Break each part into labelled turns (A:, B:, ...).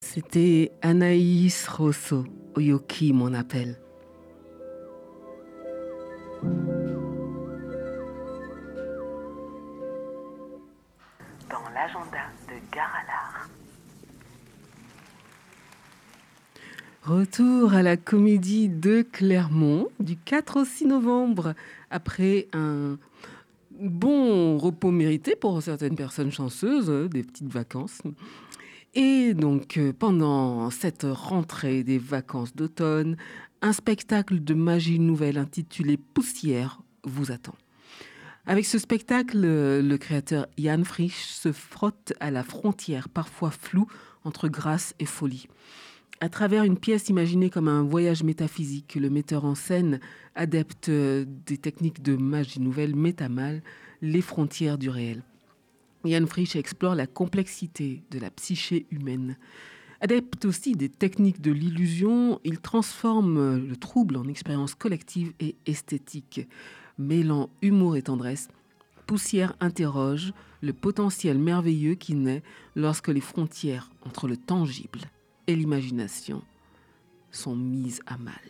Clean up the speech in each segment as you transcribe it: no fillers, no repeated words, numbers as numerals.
A: C'était Anaïs Rosso, Oyoki mon appel.
B: Dans l'agenda de Gare à l'Art.
A: Retour à la Comédie de Clermont du 4 au 6 novembre, après un bon repos mérité pour certaines personnes chanceuses, des petites vacances. Et donc, pendant cette rentrée des vacances d'automne, un spectacle de magie nouvelle intitulé Poussière vous attend. Avec ce spectacle, le créateur Jan Frisch se frotte à la frontière parfois floue entre grâce et folie. À travers une pièce imaginée comme un voyage métaphysique, le metteur en scène, adepte des techniques de magie nouvelle, met à mal les frontières du réel. Jan Frisch explore la complexité de la psyché humaine. Adepte aussi des techniques de l'illusion, il transforme le trouble en expérience collective et esthétique. Mêlant humour et tendresse, Poussière interroge le potentiel merveilleux qui naît lorsque les frontières entre le tangible et l'imagination sont mises à mal.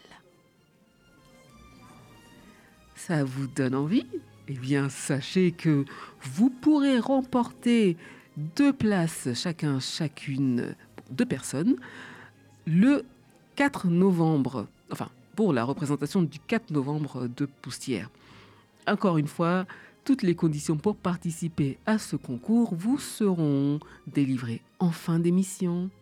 A: Ça vous donne envie ? Eh bien, sachez que vous pourrez remporter 2 places chacune, 2 personnes, le 4 novembre, pour la représentation du 4 novembre de Poussière. Encore une fois, toutes les conditions pour participer à ce concours vous seront délivrées en fin d'émission.